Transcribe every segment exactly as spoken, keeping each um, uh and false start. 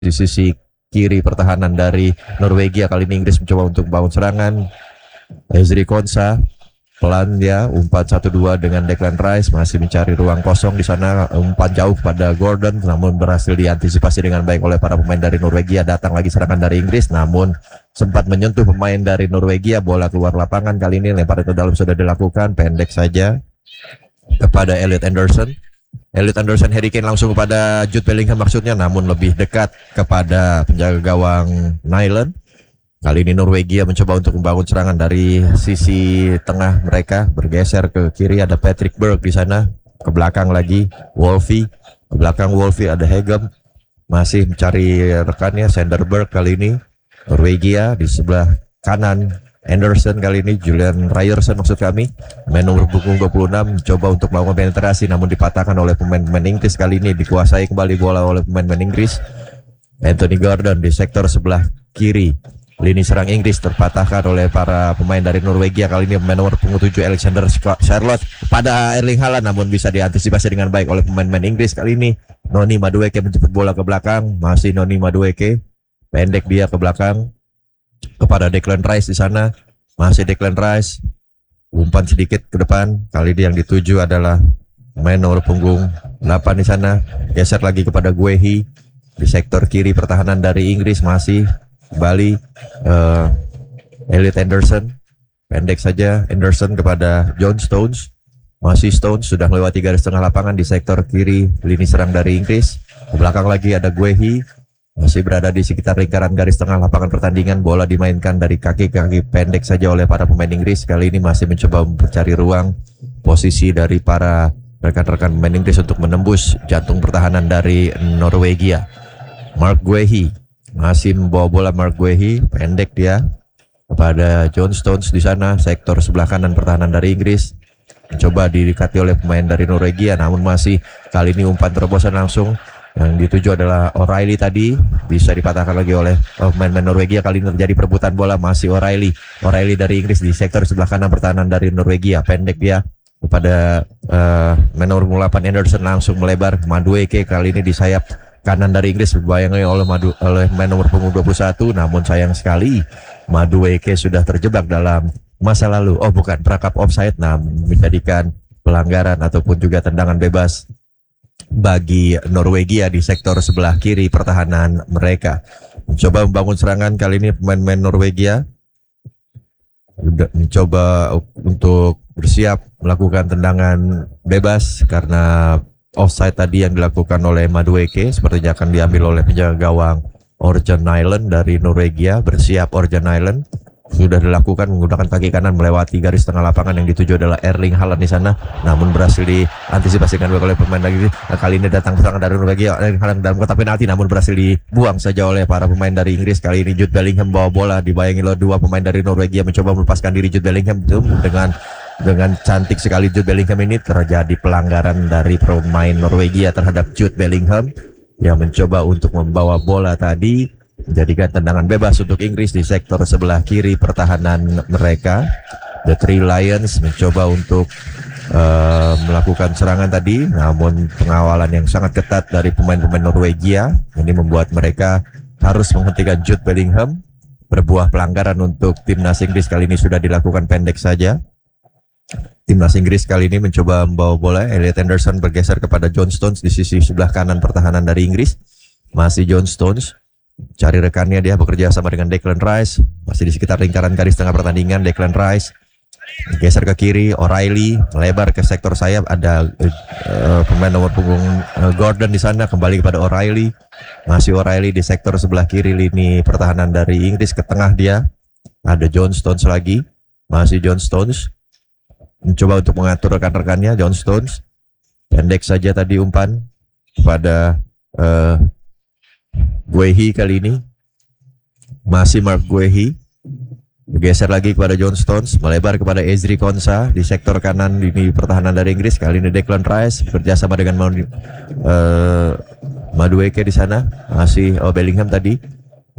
di sisi kiri pertahanan dari Norwegia. Kali ini Inggris mencoba untuk bangun serangan. Ezri Konsa pelan dia umpan satu dua dengan Declan Rice, masih mencari ruang kosong di sana, umpan jauh pada Gordon namun berhasil diantisipasi dengan baik oleh para pemain dari Norwegia. Datang lagi serangan dari Inggris namun sempat menyentuh pemain dari Norwegia, bola keluar lapangan. Kali ini lempar itu dalam sudah dilakukan, pendek saja kepada Elliot Anderson. Elliot Anderson Harry Kane langsung kepada Jude Bellingham maksudnya, namun lebih dekat kepada penjaga gawang Nyland. Kali ini Norwegia mencoba untuk membangun serangan dari sisi tengah mereka, bergeser ke kiri ada Patrick Berg di sana, ke belakang lagi Wolfie, ke belakang Wolfie ada Hegem, masih mencari rekannya Sanderberg. Kali ini Norwegia di sebelah kanan Anderson, kali ini Julian Ryerson maksud kami, main nomor punggung dua puluh enam, coba untuk melakukan penetrasi namun dipatahkan oleh pemain-pemain Inggris. Kali ini dikuasai kembali bola oleh pemain-pemain Inggris. Anthony Gordon di sektor sebelah kiri, lini serang Inggris terpatahkan oleh para pemain dari Norwegia. Kali ini pemain nomor punggung tujuh Alexander Charlotte pada Erling Haaland namun bisa diantisipasi dengan baik oleh pemain-pemain Inggris. Kali ini Noni Madueke menjemput bola ke belakang, masih Noni Madueke, pendek dia ke belakang kepada Declan Rice di sana, masih Declan Rice, umpan sedikit ke depan. Kali ini yang dituju adalah main nomor punggung delapan di sana, geser lagi kepada Guehi di sektor kiri pertahanan dari Inggris, masih kembali uh, Elliot Anderson, pendek saja Anderson kepada John Stones, masih Stones sudah melewati garis tengah lapangan di sektor kiri lini serang dari Inggris. Ke belakang lagi ada Guehi, masih berada di sekitar lingkaran garis tengah lapangan pertandingan. Bola dimainkan dari kaki-kaki pendek saja oleh para pemain Inggris. Kali ini masih mencoba mencari ruang posisi dari para rekan-rekan pemain Inggris untuk menembus jantung pertahanan dari Norwegia. Mark Guehi masih membawa bola. Mark Guehi pendek dia kepada John Stones di sana, sektor sebelah kanan pertahanan dari Inggris. Mencoba didekati oleh pemain dari Norwegia namun masih kali ini umpan terobosan langsung. Yang dituju adalah O'Reilly, tadi bisa dipatahkan lagi oleh pemain-pemain Norwegia. Kali ini terjadi perebutan bola, masih O'Reilly. O'Reilly dari Inggris di sektor sebelah kanan pertahanan dari Norwegia, pendek dia kepada uh, nomor delapan Anderson, langsung melebar Madueke. Kali ini di sayap kanan dari Inggris dibayangi oleh Madu, oleh main nomor punggung dua puluh satu, namun sayang sekali Madueke sudah terjebak dalam masa lalu. Oh bukan, perangkap offside, nah menjadikan pelanggaran ataupun juga tendangan bebas bagi Norwegia di sektor sebelah kiri pertahanan mereka. Mencoba membangun serangan, kali ini pemain-pemain Norwegia mencoba untuk bersiap melakukan tendangan bebas karena offside tadi yang dilakukan oleh Madueke sepertinya akan diambil oleh penjaga gawang Orjan Nyland dari Norwegia. Bersiap Orjan Nyland, sudah dilakukan menggunakan kaki kanan melewati garis tengah lapangan. Yang dituju adalah Erling Haaland di sana, namun berhasil diantisipasi dengan oleh pemain lagi. Nah, kali ini datang serangan dari Norwegia, Erling Haaland dalam kotak penalti namun berhasil dibuang saja oleh para pemain dari Inggris. Kali ini Jude Bellingham bawa bola, dibayangi oleh dua pemain dari Norwegia mencoba melepaskan diri. Jude Bellingham itu dengan dengan cantik sekali Jude Bellingham ini, terjadi pelanggaran dari pemain Norwegia terhadap Jude Bellingham yang mencoba untuk membawa bola tadi, menjadikan tendangan bebas untuk Inggris di sektor sebelah kiri pertahanan mereka. The Three Lions mencoba untuk uh, melakukan serangan tadi, namun pengawalan yang sangat ketat dari pemain-pemain Norwegia ini membuat mereka harus menghentikan Jude Bellingham. Berbuah pelanggaran untuk timnas Inggris kali ini sudah dilakukan pendek saja. Timnas Inggris kali ini mencoba membawa bola. Elliot Anderson bergeser kepada John Stones di sisi sebelah kanan pertahanan dari Inggris. Masih John Stones cari rekannya, dia bekerja sama dengan Declan Rice, masih di sekitar lingkaran garis tengah pertandingan. Declan Rice geser ke kiri, O'Reilly melebar ke sektor sayap, ada uh, pemain nomor punggung uh, Gordon di sana, kembali kepada O'Reilly, masih O'Reilly di sektor sebelah kiri lini pertahanan dari Inggris. Ke tengah dia ada John Stones lagi, masih John Stones mencoba untuk mengatur rekan-rekannya. John Stones pendek saja tadi umpan kepada uh, Guehi. Kali ini masih Mark Guehi, bergeser lagi kepada John Stones, melebar kepada Ezri Konsa di sektor kanan lini pertahanan dari Inggris. Kali ini Declan Rice bekerjasama dengan uh, Madueke di sana, masih oh, Bellingham tadi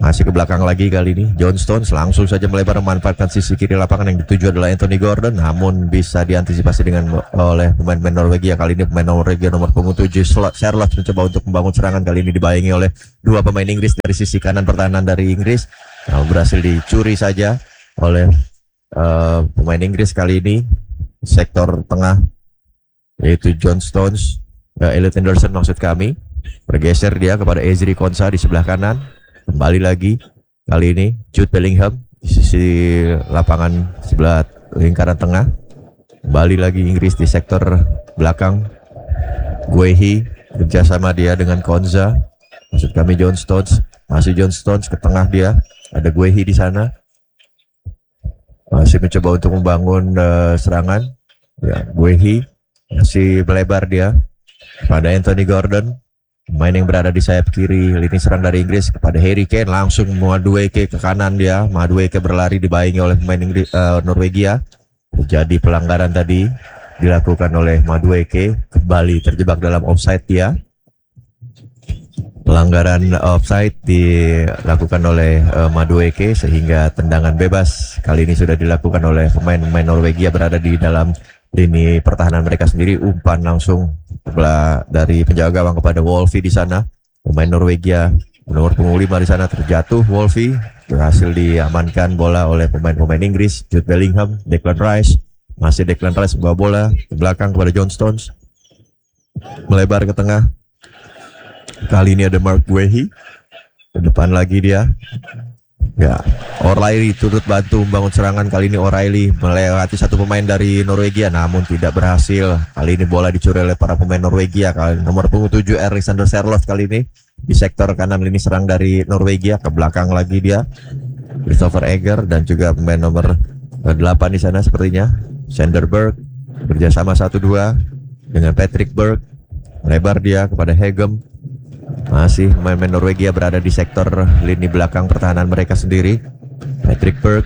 Masih ke belakang lagi kali ini. John Stones langsung saja melebar memanfaatkan sisi kiri lapangan yang dituju adalah Anthony Gordon, namun bisa diantisipasi dengan oleh pemain-pemain Norwegia. Kali ini pemain Norwegia nomor punggung tujuh Charlotte mencoba untuk membangun serangan, kali ini dibayangi oleh dua pemain Inggris dari sisi kanan pertahanan dari Inggris. Nah, berhasil dicuri saja oleh uh, pemain Inggris kali ini. Sektor tengah yaitu John Stones, uh, Elliot Anderson maksud kami, bergeser dia kepada Ezri Konsa di sebelah kanan. Kembali lagi kali ini Jude Bellingham di sisi lapangan sebelah lingkaran tengah. Kembali lagi Inggris di sektor belakang. Guehi kerjasama dia dengan Konza, maksud kami John Stones. Masih John Stones ke tengah dia. Ada Guehi di sana. Masih mencoba untuk membangun uh, serangan. Ya, Guehi masih melebar dia pada Anthony Gordon, pemain yang berada di sayap kiri lini serang dari Inggris, kepada Harry Kane. Langsung Madueke ke kanan dia. Madueke berlari dibayangi oleh pemain Inggris, uh, Norwegia. Terjadi pelanggaran tadi dilakukan oleh Madueke. Kembali terjebak dalam offside dia. Pelanggaran offside dilakukan oleh uh, Madueke sehingga tendangan bebas kali ini sudah dilakukan oleh pemain-pemain Norwegia berada di dalam lini pertahanan mereka sendiri. Umpan langsung dari penjaga gawang kepada Wolfie di sana. Pemain Norwegia nomor punggung lima di sana terjatuh. Wolfie berhasil diamankan bola oleh pemain-pemain Inggris. Jude Bellingham, Declan Rice. Masih Declan Rice membawa bola ke belakang kepada John Stones. Melebar ke tengah. Kali ini ada Mark Guehi. Ke depan lagi dia. Ya, O'Reilly turut bantu membangun serangan. Kali ini O'Reilly melewati satu pemain dari Norwegia, namun tidak berhasil. Kali ini bola dicuri oleh para pemain Norwegia. Kali nomor punggung tujuh Alexander Serloth kali ini di sektor kanan lini serang dari Norwegia. Ke belakang lagi dia Christopher Eger dan juga pemain nomor delapan di sana sepertinya Sander Berg kerjasama satu dua dengan Patrick Berg. Melebar dia kepada Hegem. Masih pemain Norwegia berada di sektor lini belakang pertahanan mereka sendiri. Patrick Berg,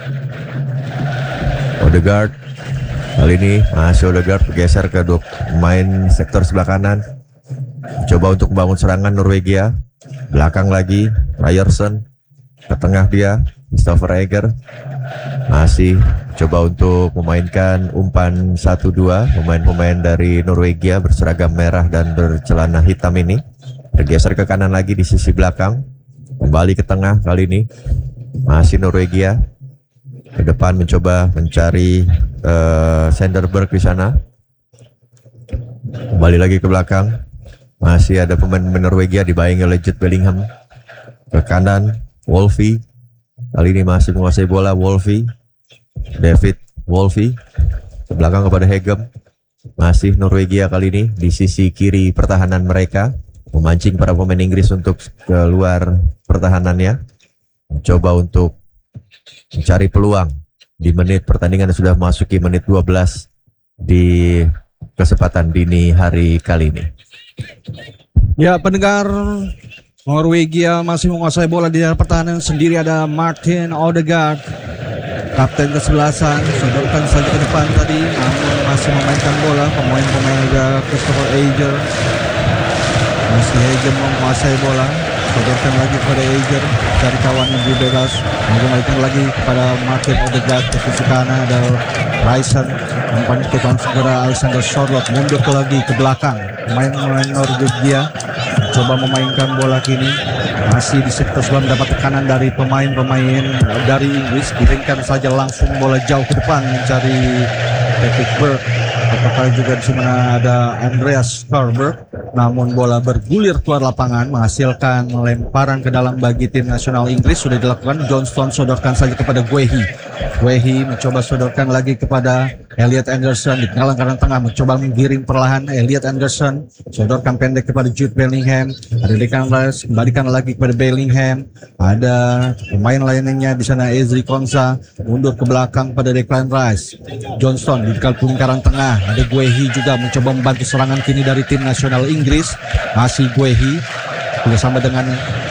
Odegaard. Kali ini masih Odegaard bergeser ke dua pemain sektor sebelah kanan. Coba untuk membangun serangan Norwegia. Belakang lagi Ryerson. Ke tengah dia Christopher Eger. Masih coba untuk memainkan umpan satu dua. Pemain-pemain dari Norwegia berseragam merah dan bercelana hitam ini bergeser ke kanan lagi di sisi belakang. Kembali ke tengah kali ini. Masih Norwegia. Ke depan mencoba mencari uh, Sanderberg di sana. Kembali lagi ke belakang. Masih ada pemain Norwegia dibayangi oleh Jude Bellingham. Ke kanan Wolfie. Kali ini masih menguasai bola Wolfie. David Wolfie. Ke belakang kepada Hegem. Masih Norwegia kali ini di sisi kiri pertahanan mereka, memancing para pemain Inggris untuk keluar pertahanannya, coba untuk mencari peluang di menit pertandingan yang sudah memasuki menit dua belas di kesempatan dini hari kali ini. Ya, pendengar, Norwegia masih menguasai bola di dalam pertahanan sendiri. Ada Martin Odegaard, kapten kesebelasan, sodorkan saja ke depan tadi, namun masih memainkan bola. Pemain-pemain ada Christopher Eger. Masih Eger menguasai bola, sodorkan lagi kepada Eger, cari kawan yang lebih bebas, menggunakan lagi kepada Martin Odegaard ke sisi kanan. Ada Ryerson, umpan kita segera Alexander Sorloth mundur ke lagi ke belakang. Pemain-pemain Norwegia coba memainkan bola kini, masih di sektor sebelah mendapat tekanan dari pemain-pemain dari Inggris. Diringkan saja langsung bola jauh ke depan mencari Patrick Berg. Apakah juga di sana ada Andreas Karlberg, namun bola bergulir keluar lapangan menghasilkan lemparan ke dalam bagi tim nasional Inggris. Sudah dilakukan. Johnston sodorkan saja kepada Guehi. Guehi mencoba sodorkan lagi kepada Elliot Anderson di penggalan tengah, mencoba menggiring perlahan. Elliot Anderson sodorkan pendek kepada Jude Bellingham. Ada Declan Rice, kembalikan lagi kepada Bellingham. Ada pemain lainnya di sana, Ezri Konsa mundur ke belakang pada Declan Rice. Johnston di lingkaran tengah. Ada Guehi juga mencoba membantu serangan kini dari tim nasional Inggris. Masih Guehi bersama dengan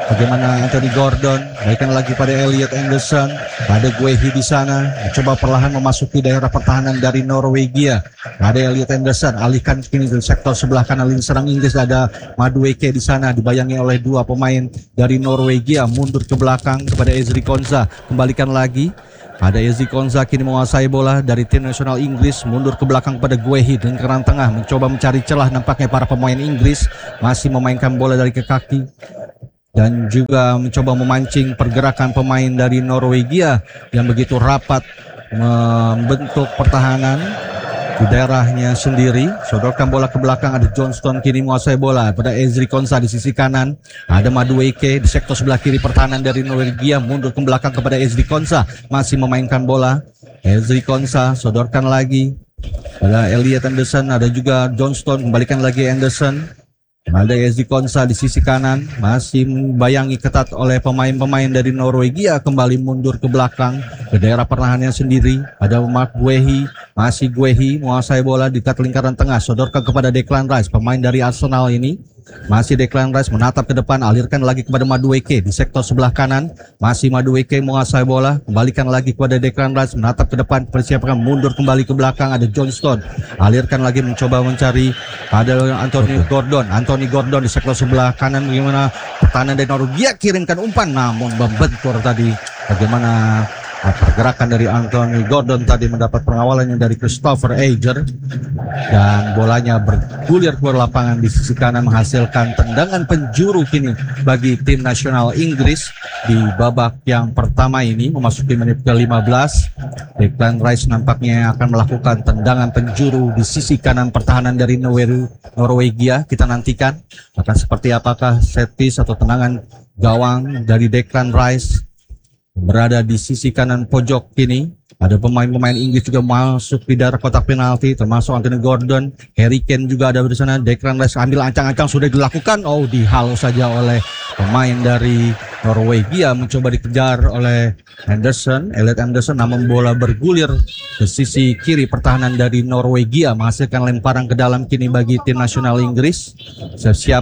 Bagaimana Anthony Gordon, berikan lagi pada Elliot Anderson. Ada Guehi di sana, mencoba perlahan memasuki daerah pertahanan dari Norwegia. Ada Elliot Anderson, alihkan kini di sektor sebelah kanan lini serang Inggris. Ada Madueke di sana, dibayangi oleh dua pemain dari Norwegia. Mundur ke belakang kepada Ezri Konsa, kembalikan lagi. Ada Ezri Konsa kini menguasai bola dari tim nasional Inggris, mundur ke belakang pada Guehi dan kerang tengah, mencoba mencari celah. Nampaknya para pemain Inggris masih memainkan bola dari ke kaki dan juga mencoba memancing pergerakan pemain dari Norwegia yang begitu rapat membentuk pertahanan di daerahnya sendiri. Sodorkan bola ke belakang, ada Johnston kini menguasai bola pada Ezri Konsa di sisi kanan. Ada Madueke di sektor sebelah kiri pertahanan dari Norwegia, mundur ke belakang kepada Ezri Konsa, masih memainkan bola. Ezri Konsa sodorkan lagi pada Elliot Anderson, ada juga Johnston, kembalikan lagi Anderson. Ada Ezri Konsa di sisi kanan, masih membayangi ketat oleh pemain-pemain dari Norwegia, kembali mundur ke belakang ke daerah pertahanannya sendiri. Ada Mark Guehi, masih Guehi menguasai bola di dekat lingkaran tengah, sodorkan kepada Declan Rice, pemain dari Arsenal ini. Masih Declan Rice menatap ke depan, alirkan lagi kepada Madueke di sektor sebelah kanan. Masih Madueke menguasai bola, kembalikan lagi kepada Declan Rice, menatap ke depan, persiapkan mundur kembali ke belakang. Ada Johnston, alirkan lagi mencoba mencari ada Anthony Gordon. Anthony Gordon di sektor sebelah kanan, bagaimana pertahanan dari Norwegia, kirimkan umpan namun membentur tadi. Bagaimana pergerakan dari Anthony Gordon tadi mendapat pengawalannya dari Christopher Ager dan bolanya bergulir keluar lapangan di sisi kanan, menghasilkan tendangan penjuru kini bagi tim nasional Inggris di babak yang pertama ini memasuki menit ke lima belas. Declan Rice nampaknya akan melakukan tendangan penjuru di sisi kanan pertahanan dari Norwegia. Kita nantikan akan seperti apakah set piece atau tendangan gawang dari Declan Rice. Berada di sisi kanan pojok kini, ada pemain-pemain Inggris juga masuk di daerah kotak penalti, termasuk Anthony Gordon, Harry Kane juga ada di sana. Declan Rice ambil ancang-ancang, sudah dilakukan, oh dihalau saja oleh pemain dari Norwegia, mencoba dikejar oleh Anderson, Elliot Anderson, namun bola bergulir ke sisi kiri pertahanan dari Norwegia, menghasilkan lemparan ke dalam kini bagi tim nasional Inggris. Siap-siap,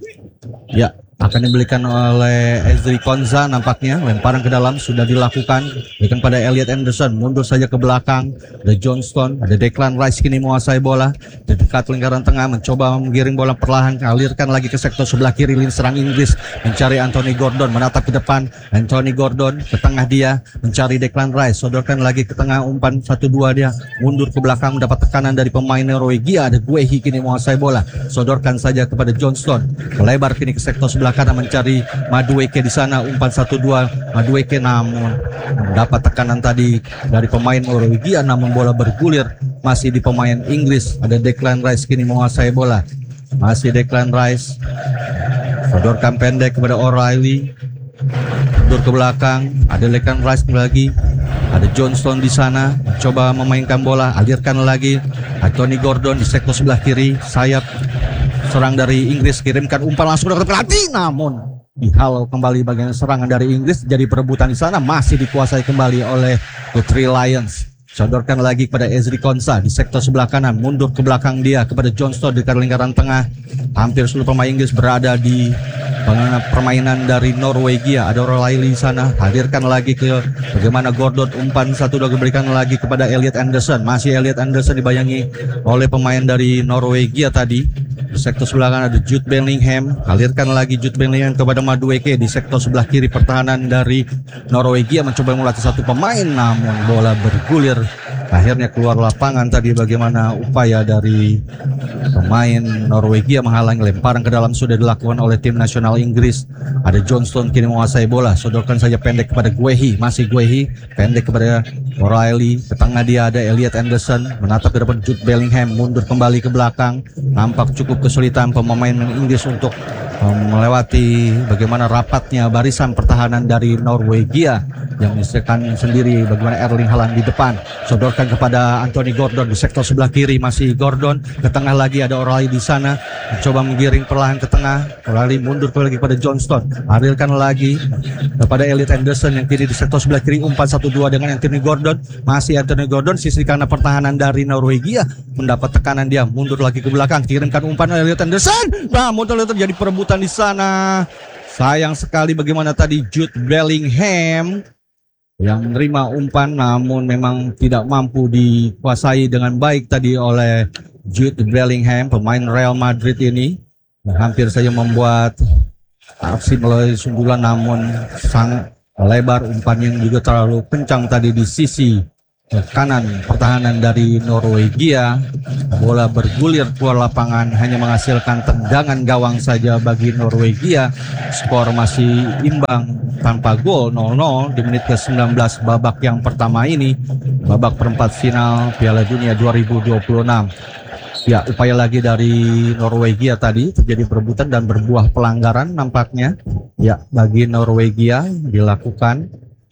ya. Akan diberikan oleh Ezri Konsa, nampaknya lemparan ke dalam sudah dilakukan, berikan pada Elliot Anderson, mundur saja ke belakang. Ada Johnston, ada Declan Rice kini menguasai bola di dekat lingkaran tengah, mencoba menggiring bola perlahan, alirkan lagi ke sektor sebelah kiri lini serang Inggris, mencari Anthony Gordon, menatap ke depan. Anthony Gordon ke tengah dia, mencari Declan Rice, sodorkan lagi ke tengah, umpan satu dua dia, mundur ke belakang, mendapat tekanan dari pemain Norwegia. Ada Guehi kini menguasai bola, sodorkan saja kepada Johnston, melebar kini ke sektor sebelah kanan, mencari Madueke di sana, umpan satu dua. Madueke namun mendapat tekanan tadi dari pemain Norwegia, namun bola bergulir masih di pemain Inggris. Ada Declan Rice kini menguasai bola, masih Declan Rice, sodorkan pendek kepada O'Reilly, mundur ke belakang. Ada Declan Rice lagi, ada Johnston di sana, coba memainkan bola, alirkan lagi. Anthony Gordon di sektor sebelah kiri, sayap serang dari Inggris, kirimkan umpan langsung ke penalti, namun dihalau kembali bagian serangan dari Inggris. Jadi perebutan di sana masih dikuasai kembali oleh The Three Lions. Sodorkan lagi kepada Ezri Konsa di sektor sebelah kanan, mundur ke belakang dia kepada Johnston di lingkaran tengah. Hampir seluruh pemain Inggris berada di permainan dari Norwegia. Ada O'Reilly di sana, hadirkan lagi ke bagaimana Gordon, umpan satu dua diberikan lagi kepada Elliot Anderson. Masih Elliot Anderson dibayangi oleh pemain dari Norwegia tadi. Di sektor sebelah kanan ada Jude Bellingham, alirkan lagi Jude Bellingham kepada Madueke di sektor sebelah kiri pertahanan dari Norwegia, mencoba melatih satu pemain namun bola bergulir akhirnya keluar lapangan tadi. Bagaimana upaya dari pemain Norwegia menghalangi lemparan ke dalam sudah dilakukan oleh tim nasional Inggris. Ada Johnston kini menguasai bola, sodorkan saja pendek kepada Guehi, masih Guehi pendek kepada O'Reilly, ke tengah dia ada Elliot Anderson, menatap ke depan Jude Bellingham, mundur kembali ke belakang. Nampak cukup kesulitan pemain Inggris untuk melewati bagaimana rapatnya barisan pertahanan dari Norwegia yang menyisihkan sendiri bagaimana Erling Haaland di depan. Sodorkan kepada Anthony Gordon di sektor sebelah kiri, masih Gordon, ke tengah lagi ada O'Reilly di sana, mencoba menggiring perlahan ke tengah. O'Reilly mundur lagi kepada Johnston, arilkan lagi kepada Elliot Anderson yang kiri di sektor sebelah kiri, umpan satu dua dengan Anthony Gordon. Masih Anthony Gordon, sisi kanan pertahanan dari Norwegia mendapat tekanan, dia mundur lagi ke belakang, kirimkan umpan Elliot Anderson, namun terjadi perebutan di sana. Sayang sekali bagaimana tadi Jude Bellingham yang menerima umpan namun memang tidak mampu dikuasai dengan baik tadi oleh Jude Bellingham, pemain Real Madrid ini. Hampir saja membuat aksi melalui sundulan namun sangat lebar, umpan yang juga terlalu kencang tadi di sisi kanan pertahanan dari Norwegia. Bola bergulir keluar lapangan, hanya menghasilkan tendangan gawang saja bagi Norwegia. Skor masih imbang tanpa gol nol nol di menit ke sembilan belas babak yang pertama ini, babak perempat final Piala Dunia dua ribu dua puluh enam. Ya, upaya lagi dari Norwegia tadi, terjadi perebutan dan berbuah pelanggaran nampaknya. Ya, bagi Norwegia dilakukan,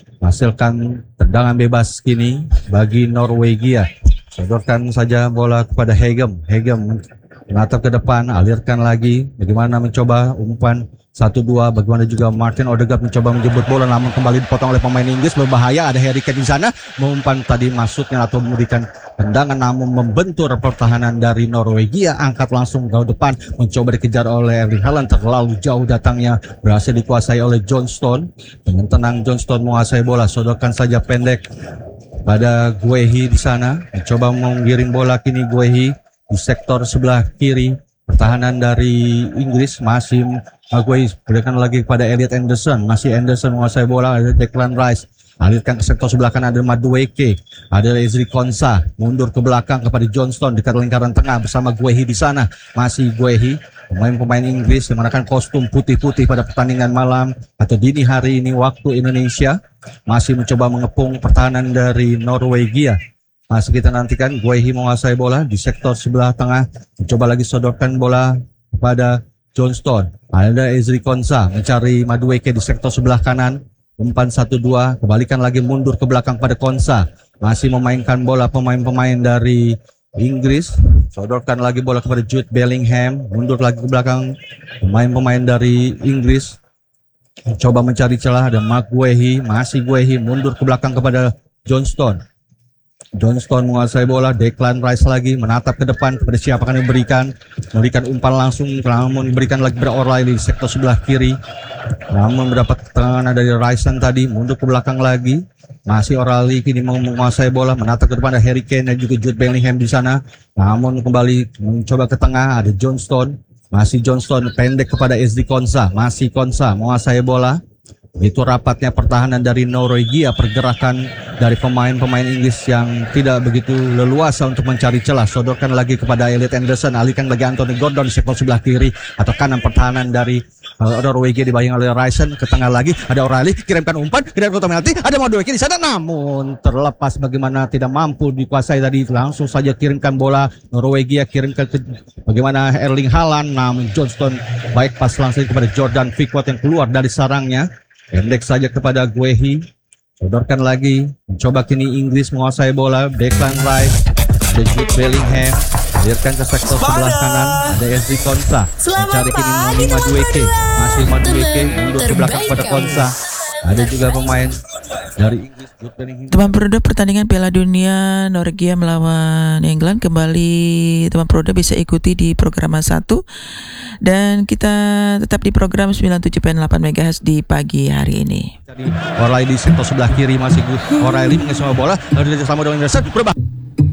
hasilkan tendangan bebas kini bagi Norwegia. Sodorkan saja bola kepada Hegem. Hegem menatap ke depan, alirkan lagi. Bagaimana mencoba umpan satu dua, bagaimana juga Martin Odegaard mencoba menjemput bola namun kembali dipotong oleh pemain Inggris. Berbahaya, ada Harry Kane di sana. Umpan tadi masuknya atau memberikan tendangan namun membentur pertahanan dari Norwegia. Angkat langsung ke depan, mencoba dikejar oleh Erling Haaland, terlalu jauh datangnya, berhasil dikuasai oleh Johnston. Dengan tenang Johnston menguasai bola, sodorkan saja pendek pada Guehi di sana, mencoba menggiring bola kini Guehi di sektor sebelah kiri. Pertahanan dari Inggris masih Guehi, berikan lagi kepada Elliot Anderson, masih Anderson menguasai bola, ada Declan Rice. Alirkan ke sektor sebelah kanan, ada Madueke, ada Ezri Konsa, mundur ke belakang kepada Johnston dekat lingkaran tengah bersama Guehi di sana. Masih Guehi, pemain-pemain Inggris yang mengenakan kostum putih-putih pada pertandingan malam atau dini hari ini waktu Indonesia, masih mencoba mengepung pertahanan dari Norwegia. Masih kita nantikan Guehi menguasai bola di sektor sebelah tengah, mencoba lagi sodorkan bola kepada Johnston. Ada Ezri Konsa mencari Madueke di sektor sebelah kanan. Umpan satu dua, kembalikan lagi mundur ke belakang pada Konsa. Masih memainkan bola pemain-pemain dari Inggris. Sodorkan lagi bola kepada Jude Bellingham, mundur lagi ke belakang pemain-pemain dari Inggris. Coba mencari celah, ada Mark Guehi, masih Guehi mundur ke belakang kepada Johnston. Johnston menguasai bola, Declan Rice lagi menatap ke depan kepada siapa akan diberikan, memberikan umpan langsung, namun diberikan lagi kepada O'Reilly di sektor sebelah kiri. Namun mendapat tekanan dari Ryerson tadi, mundur ke belakang lagi. Masih O'Reilly kini mau menguasai bola, menatap ke depan ada Harry Kane dan juga Jude Bellingham di sana. Namun kembali mencoba ke tengah, ada Johnston. Masih Johnston pendek kepada Ezri Konsa, masih Konsa menguasai bola. Itu rapatnya pertahanan dari Norwegia, pergerakan dari pemain-pemain Inggris yang tidak begitu leluasa untuk mencari celah. Sodorkan lagi kepada Elliot Anderson, alihkan bagi Anthony Gordon di sektor sebelah kiri atau kanan pertahanan dari uh, Norwegia dibayang oleh Ryerson. Ke tengah lagi ada O'Reilly, kirimkan umpan ke dalam kotak penalti, ada Madueke di sana namun terlepas, bagaimana tidak mampu dikuasai tadi. Langsung saja kirimkan bola Norwegia, kirimkan ke bagaimana Erling Haaland, namun Johnston baik pas langsung kepada Jordan Pickford yang keluar dari sarangnya. Pendek saja kepada Guehi, sodorkan lagi, mencoba kini Inggris menguasai bola. Declan Rice, ada Jude Bellingham, alirkan ke sektor sebelah kanan, ada Ezri Konsa, mencari kini Madueke, masih Madueke, mundur ke belakang pada Konsa. Ada juga pemain dari Inggris, Jude Bellingham. Teman Proda, pertandingan Piala Dunia Norwegia melawan England kembali teman Proda bisa ikuti di program satu. Dan kita tetap di program sembilan puluh tujuh koma delapan megahertz di pagi hari ini. O'Reilly di sektor sebelah kiri, masih O'Reilly mengesong bola, lalu sama dengan Anderson, berubah.